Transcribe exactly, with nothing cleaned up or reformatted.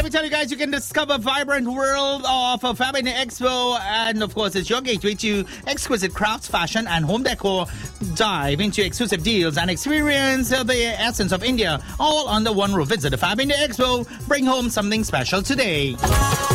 me tell you guys, you can discover vibrant world of uh, Fab India Expo, and of course it's your gateway to exquisite crafts, fashion and home decor. Dive into exclusive deals and experience uh, the essence of India all under one roof. Visit the Fab India Expo. Bring home something special today.